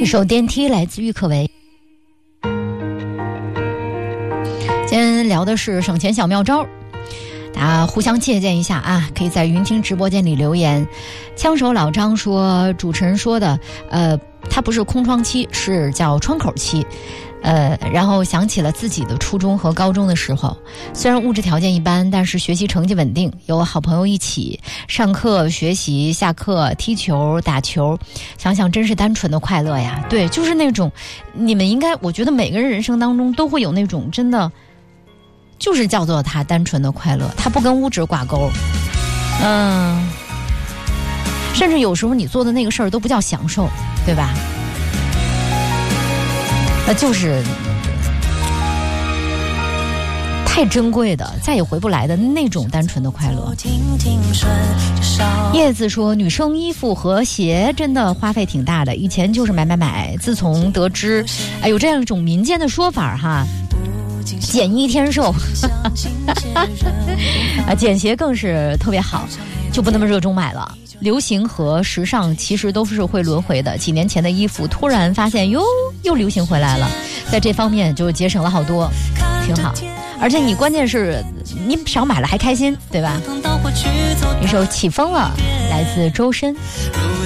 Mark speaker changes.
Speaker 1: 一首电梯来自郁可唯。今天聊的是省钱小妙招，大家互相借鉴一下啊，可以在云听直播间里留言。枪手老张说，主持人说的它不是空窗期，是叫窗口期。然后想起了自己的初中和高中的时候，虽然物质条件一般，但是学习成绩稳定，有好朋友一起上课学习，下课踢球打球，想想真是单纯的快乐呀。对，就是那种你们应该，我觉得每个人人生当中都会有那种真的就是叫做他单纯的快乐，他不跟物质挂钩。甚至有时候你做的那个事儿都不叫享受，对吧？那就是太珍贵的，再也回不来的那种单纯的快乐。叶子说，女生衣服和鞋真的花费挺大的，以前就是买，自从得知有这样一种民间的说法哈，减衣添寿减鞋更是特别好，就不那么热衷买了。流行和时尚其实都是会轮回的，几年前的衣服突然发现又流行回来了，在这方面就节省了好多，挺好。而且你关键是你少买了还开心，对吧？一首起风了，来自周深。